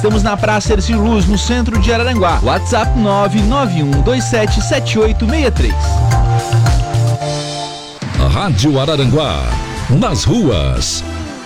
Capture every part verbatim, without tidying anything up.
Estamos na Praça Ercílio Luz, no centro de Araranguá. WhatsApp nove nove um dois sete sete oito seis três. Rádio Araranguá, nas ruas.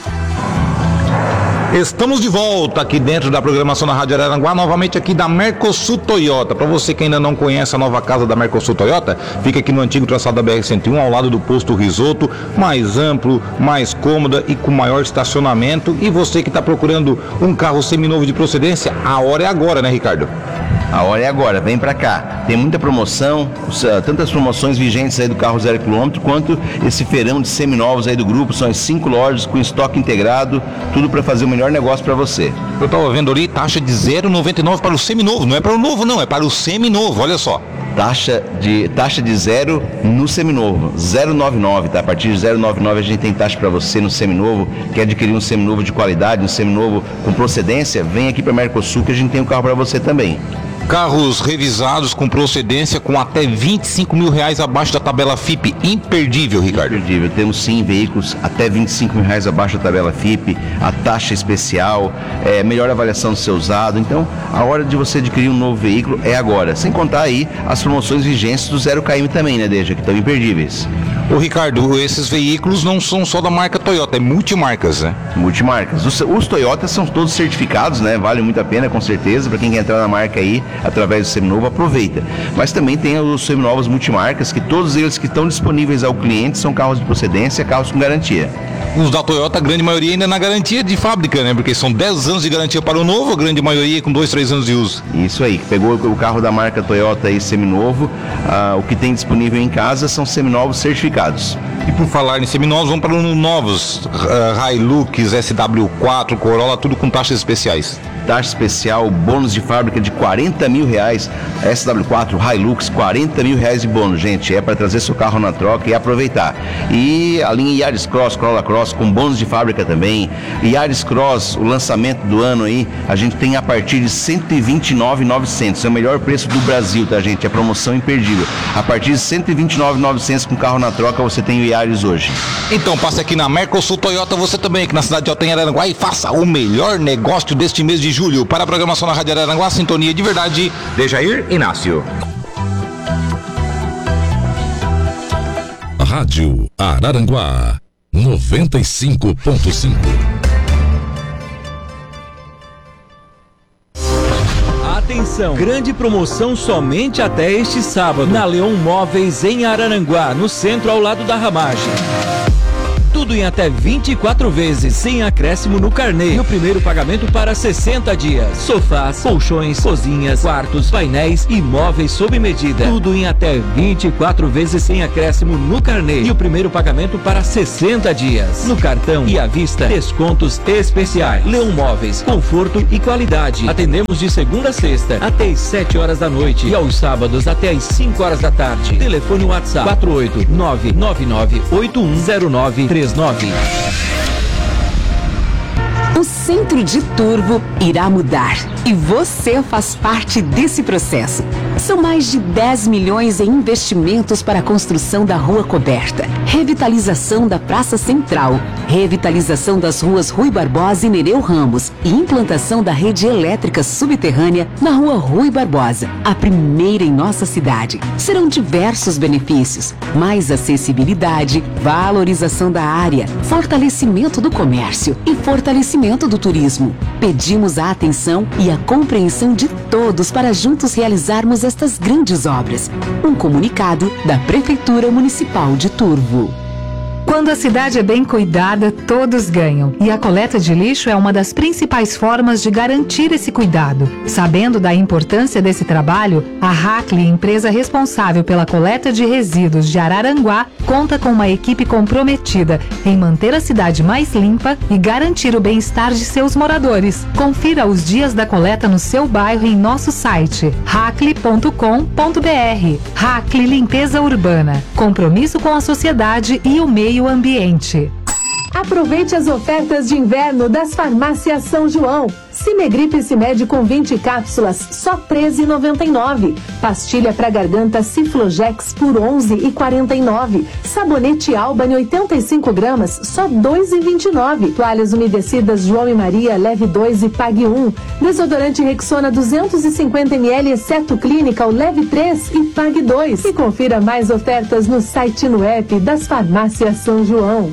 Estamos de volta aqui dentro da programação da Rádio Araranguá, novamente aqui da Mercosul Toyota. Para você que ainda não conhece a nova casa da Mercosul Toyota, fica aqui no antigo traçado da B R cento e um, ao lado do posto Risoto, mais amplo, mais cômoda e com maior estacionamento. E você que está procurando um carro seminovo de procedência, a hora é agora, né, Ricardo? A hora é agora, vem pra cá. Tem muita promoção, tantas promoções vigentes aí do carro zero quilômetro, quanto esse feirão de seminovos aí do grupo. São as cinco lojas com estoque integrado, tudo para fazer o melhor negócio para você. Eu tava vendo ali, taxa de zero vírgula noventa e nove para o seminovo. Não é para o novo não, é para o seminovo, olha só. Taxa de, taxa de zero no seminovo, zero vírgula noventa e nove, tá? A partir de zero vírgula noventa e nove a gente tem taxa para você no seminovo. Quer adquirir um seminovo de qualidade, um seminovo com procedência? Vem aqui para Mercosul que a gente tem um carro para você também. Carros revisados com procedência com até vinte e cinco mil reais abaixo da tabela F I P. Imperdível, Ricardo. Imperdível. Temos sim veículos até vinte e cinco mil reais abaixo da tabela F I P, a taxa especial, é, melhor avaliação do seu usado. Então, a hora de você adquirir um novo veículo é agora. Sem contar aí as promoções vigentes do zero quilômetro também, né, Deja? Que estão imperdíveis. Ô Ricardo, esses veículos não são só da marca Toyota, é multimarcas, né? Multimarcas. Os, os Toyotas são todos certificados, né? Vale muito a pena, com certeza. Para quem quer entrar na marca aí, através do seminovo, aproveita. Mas também tem os seminovos multimarcas, que todos eles que estão disponíveis ao cliente são carros de procedência, carros com garantia. Os da Toyota, a grande maioria ainda na garantia de fábrica, né? Porque são dez anos de garantia para o novo, a grande maioria com dois, três anos de uso. Isso aí, pegou o carro da marca Toyota aí seminovo, ah, o que tem disponível em casa são seminovos certificados. E por falar em seminovos, vamos para os novos, uh, Hilux, S W quatro, Corolla, tudo com taxas especiais. Taxa especial, bônus de fábrica de quarenta mil reais, S W quatro, Hilux, quarenta mil reais de bônus, gente, é para trazer seu carro na troca e aproveitar. E a linha Yaris Cross, Corolla Cross, com bônus de fábrica também. Yaris Cross, o lançamento do ano aí, a gente tem a partir de cento e vinte e nove mil e novecentos, é o melhor preço do Brasil, tá, gente? É promoção imperdível. A partir de cento e vinte e nove mil e novecentos com carro na troca, você tem o Yaris hoje. Então, passe aqui na Mercosul Toyota, você também aqui na cidade de Alto em Araranguá, e faça o melhor negócio deste mês de julho. Para a programação na Rádio Araranguá, sintonia de verdade, Dejair Inácio. Rádio Araranguá, noventa e cinco ponto cinco. Atenção, grande promoção somente até este sábado, na Leon Móveis em Araranguá, no centro ao lado da ramagem. Tudo em até vinte e quatro vezes, sem acréscimo no carnê. E o primeiro pagamento para sessenta dias. Sofás, colchões, cozinhas, quartos, painéis e móveis sob medida. Tudo em até vinte e quatro vezes sem acréscimo no carnê. E o primeiro pagamento para sessenta dias. No cartão e à vista, descontos especiais. Leon Móveis, conforto e qualidade. Atendemos de segunda a sexta até às sete horas da noite e aos sábados até às cinco horas da tarde. Telefone WhatsApp quatro oito nove nove nove oito um zero nove três nove. O Centro de Turvo irá mudar e você faz parte desse processo. São mais de dez milhões em investimentos para a construção da Rua Coberta, revitalização da Praça Central, revitalização das ruas Rui Barbosa e Nereu Ramos e implantação da rede elétrica subterrânea na Rua Rui Barbosa, a primeira em nossa cidade. Serão diversos benefícios: mais acessibilidade, valorização da área, fortalecimento do comércio e fortalecimento do turismo. Pedimos a atenção e a compreensão de todos para juntos realizarmos estas grandes obras. Um comunicado da Prefeitura Municipal de Turvo. Quando a cidade é bem cuidada, todos ganham. E a coleta de lixo é uma das principais formas de garantir esse cuidado. Sabendo da importância desse trabalho, a Hackley, empresa responsável pela coleta de resíduos de Araranguá, conta com uma equipe comprometida em manter a cidade mais limpa e garantir o bem-estar de seus moradores. Confira os dias da coleta no seu bairro em nosso site hackley ponto com ponto br. Hackley Limpeza Urbana. Compromisso com a sociedade e o meio ambiente. Aproveite as ofertas de inverno das Farmácias São João. Cimegripe Cimed com vinte cápsulas, só treze reais e noventa e nove centavos. Pastilha para garganta Ciflogex por onze reais e quarenta e nove centavos. Sabonete Alban oitenta e cinco gramas, só dois reais e vinte e nove centavos. Toalhas umedecidas João e Maria, leve dois e pague um. Desodorante Rexona duzentos e cinquenta mililitros, exceto Clinical, leve três e pague dois. E confira mais ofertas no site e no app das Farmácias São João.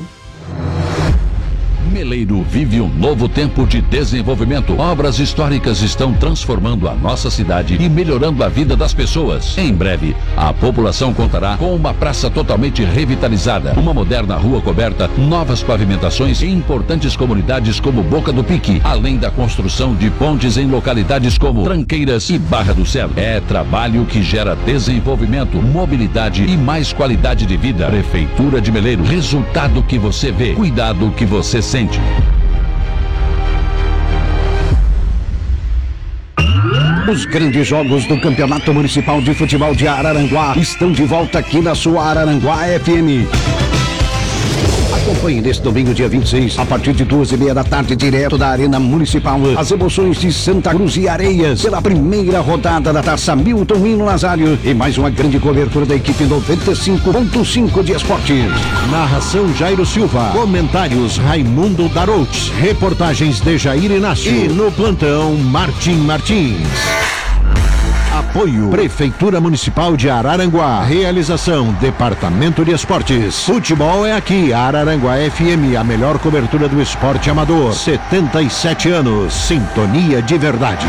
Meleiro vive um novo tempo de desenvolvimento. Obras históricas estão transformando a nossa cidade e melhorando a vida das pessoas. Em breve, a população contará com uma praça totalmente revitalizada, uma moderna rua coberta, novas pavimentações e importantes comunidades como Boca do Pique, além da construção de pontes em localidades como Tranqueiras e Barra do Céu. É trabalho que gera desenvolvimento, mobilidade e mais qualidade de vida. Prefeitura de Meleiro, resultado que você vê, cuidado que você sente. Os grandes jogos do Campeonato Municipal de Futebol de Araranguá estão de volta aqui na sua Araranguá F M. Acompanhe neste domingo, dia vinte e seis, a partir de duas e meia da tarde, direto da Arena Municipal, as emoções de Santa Cruz e Areias, pela primeira rodada da Taça Milton Mino Nazário e mais uma grande cobertura da equipe noventa e cinco ponto cinco de esportes. Narração Jairo Silva, comentários Raimundo Darouts, reportagens de Jair Inácio e no plantão Martim Martins. Apoio Prefeitura Municipal de Araranguá. Realização Departamento de Esportes. Futebol é aqui. Araranguá F M, a melhor cobertura do esporte amador. setenta e sete anos. Sintonia de verdade.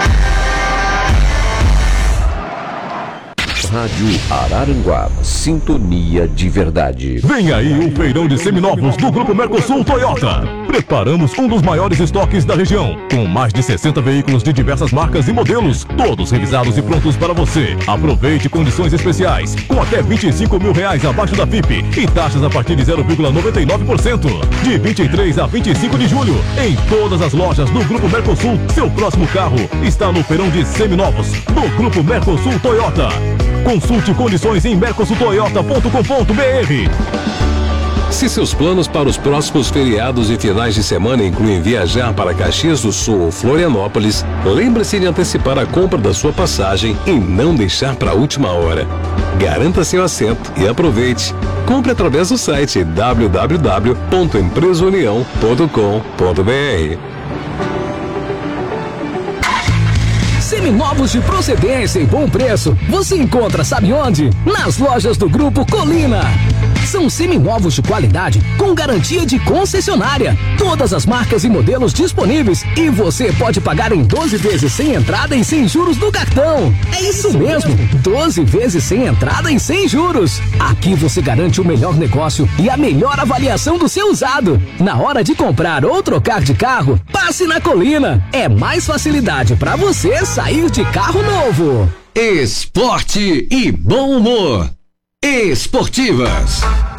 Rádio Araranguá, sintonia de verdade. Vem aí o feirão de seminovos do Grupo Mercosul Toyota. Preparamos um dos maiores estoques da região, com mais de sessenta veículos de diversas marcas e modelos, todos revisados e prontos para você. Aproveite condições especiais, com até vinte e cinco mil reais abaixo da F I P e taxas a partir de zero vírgula noventa e nove por cento. De vinte e três a vinte e cinco de julho, em todas as lojas do Grupo Mercosul, seu próximo carro está no feirão de seminovos do Grupo Mercosul Toyota. Consulte condições em mercosul toyota ponto com ponto b r. Se seus planos para os próximos feriados e finais de semana incluem viajar para Caxias do Sul ou Florianópolis, lembre-se de antecipar a compra da sua passagem e não deixar para a última hora. Garanta seu assento e aproveite. Compre através do site w w w ponto empresa união ponto com ponto b r. Seminovos de procedência e bom preço, você encontra sabe onde? Nas lojas do Grupo Colina. São seminovos de qualidade com garantia de concessionária. Todas as marcas e modelos disponíveis e você pode pagar em doze vezes sem entrada e sem juros no cartão. É isso mesmo, doze vezes sem entrada e sem juros. Aqui você garante o melhor negócio e a melhor avaliação do seu usado. Na hora de comprar ou trocar de carro, passe na Colina. É mais facilidade para você sair de carro novo. Esporte e bom humor. Esportivas.